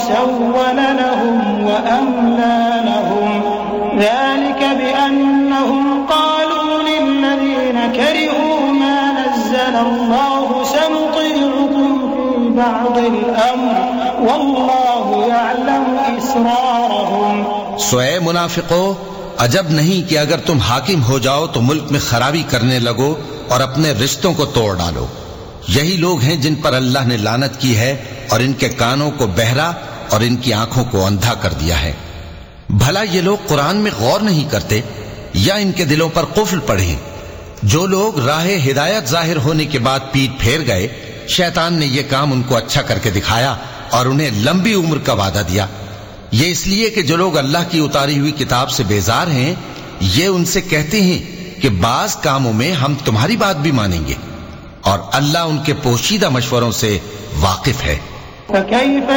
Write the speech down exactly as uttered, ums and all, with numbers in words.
وسول لهم وأملى لهم ذلك بأنهم قالوا للذين كرهوا ما نزل الله سنطيعكم في بعض الأمر والله يعلم إسرارهم. سو اے منافقو، عجب نہیں کہ اگر تم حاکم ہو جاؤ تو ملک میں خرابی کرنے لگو اور اپنے رشتوں کو توڑ ڈالو. یہی لوگ ہیں جن پر اللہ نے لعنت کی ہے اور ان کے کانوں کو بہرا اور ان کی آنکھوں کو اندھا کر دیا ہے. بھلا یہ لوگ قرآن میں غور نہیں کرتے یا ان کے دلوں پر قفل پڑے؟ جو لوگ راہ ہدایت ظاہر ہونے کے بعد پیٹ پھیر گئے، شیطان نے یہ کام ان کو اچھا کر کے دکھایا اور انہیں لمبی عمر کا وعدہ دیا. یہ اس لیے کہ جو لوگ اللہ کی اتاری ہوئی کتاب سے بیزار ہیں، یہ ان سے کہتے ہیں کہ بعض کاموں میں ہم تمہاری بات بھی مانیں گے، اور اللہ ان کے پوشیدہ مشوروں سے واقف ہے. فَكَيْفَ